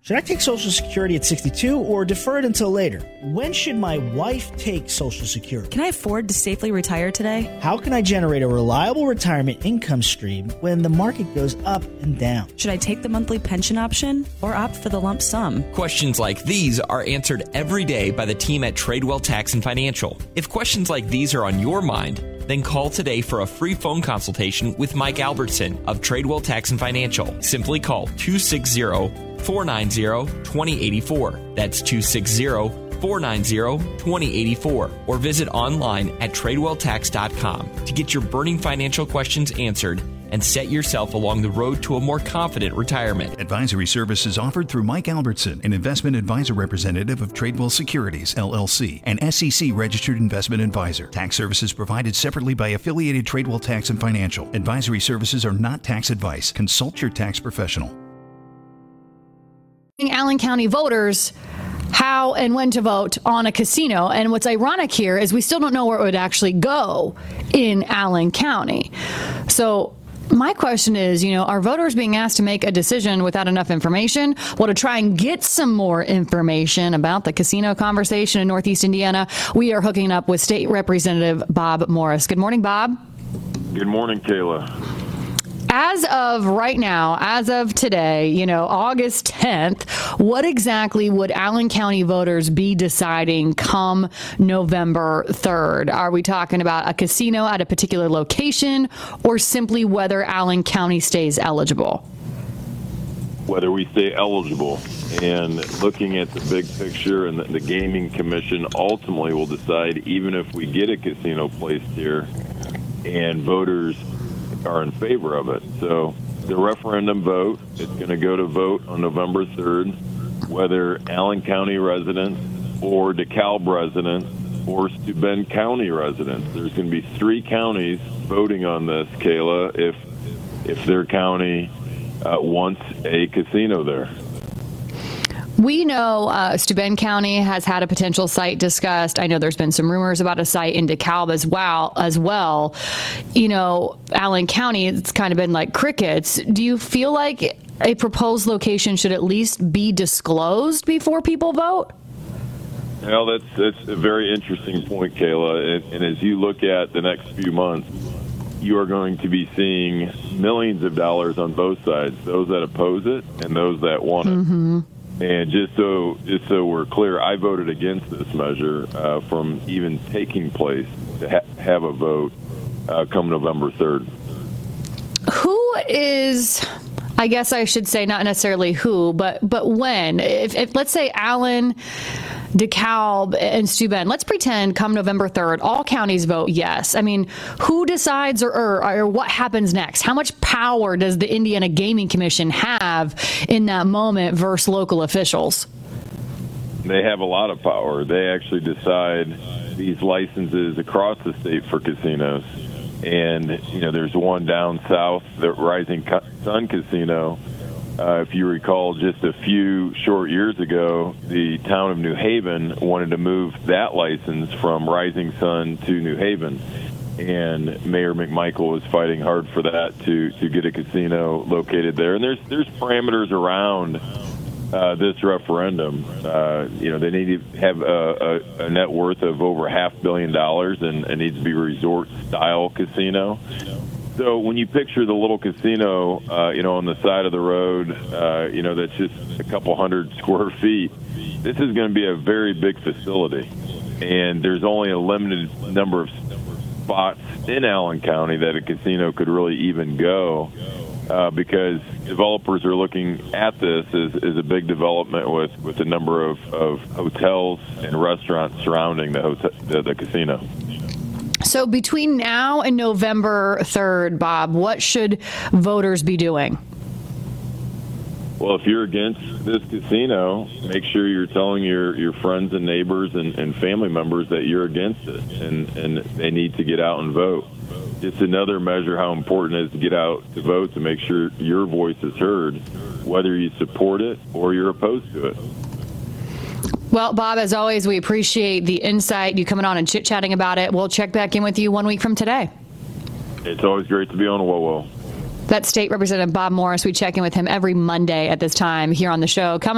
Should I take Social Security at 62 or defer it until later? When should my wife take Social Security? Can I afford to safely retire today? How can I generate a reliable retirement income stream when the market goes up and down? Should I take the monthly pension option or opt for the lump sum? Questions like these are answered every day by the team at Tradewell Tax and Financial. If questions like these are on your mind, then call today for a free phone consultation with Mike Albertson of Tradewell Tax and Financial. Simply call 260-490-2084. That's 260-490-2084. Or visit online at TradewellTax.com to get your burning financial questions answered and set yourself along the road to a more confident retirement. Advisory services offered through Mike Albertson, an investment advisor representative of Tradewell Securities, LLC, an SEC-registered investment advisor. Tax services provided separately by affiliated Tradewell Tax and Financial. Advisory services are not tax advice. Consult your tax professional. Allen County voters how and when to vote on a casino. And what's ironic here is we still don't know where it would actually go in Allen County. So my question is, are voters being asked to make a decision without enough information? Well, to try and get some more information about the casino conversation in Northeast Indiana, we are hooking up with State Representative Bob Morris. Good morning, Bob. Good morning, Kayla. As of right now, as of today, August 10th, what exactly would Allen County voters be deciding come November 3rd? Are we talking about a casino at a particular location or simply whether Allen County stays eligible? Whether we stay eligible. And looking at the big picture, and the Gaming Commission ultimately will decide, even if we get a casino placed here and voters are in favor of it. So the referendum vote is going to go to vote on November 3rd, whether Allen County residents or DeKalb residents or Steuben County residents. There's going to be 3 counties voting on this, Kayla, if their county wants a casino there. We know Steuben County has had a potential site discussed. I know there's been some rumors about a site in DeKalb as well. Allen County, it's kind of been like crickets. Do you feel like a proposed location should at least be disclosed before people vote? Well, that's a very interesting point, Kayla. And as you look at the next few months, you are going to be seeing millions of dollars on both sides, those that oppose it and those that want it. Mm-hmm. And just so we're clear, I voted against this measure from even taking place to have a vote come November 3rd. Who is, I guess I should say not necessarily who, but when? If let's say Allen, DeKalb, and Steuben, let's pretend come November 3rd, all counties vote yes. I mean, who decides or what happens next? How much power does the Indiana Gaming Commission have in that moment versus local officials? They have a lot of power. They actually decide these licenses across the state for casinos. And, there's one down south, the Rising Sun Casino. If you recall, just a few short years ago, the town of New Haven wanted to move that license from Rising Sun to New Haven. And Mayor McMichael was fighting hard for that to get a casino located there. And there's parameters around this referendum. They need to have a net worth of over $500 million and it needs to be a resort-style casino. So when you picture the little casino, on the side of the road, that's just a couple hundred square feet, this is going to be a very big facility. And there's only a limited number of spots in Allen County that a casino could really even go because developers are looking at this as a big development with a number of hotels and restaurants surrounding the casino. So between now and November 3rd, Bob, what should voters be doing? Well, if you're against this casino, make sure you're telling your friends and neighbors and family members that you're against it, and they need to get out and vote. Just another measure how important it is to get out to vote to make sure your voice is heard, whether you support it or you're opposed to it. Well, Bob, as always, we appreciate the insight, you coming on and chit-chatting about it. We'll check back in with you 1 week from today. It's always great to be on WOWO. That's State Representative Bob Morris. We check in with him every Monday at this time here on the show.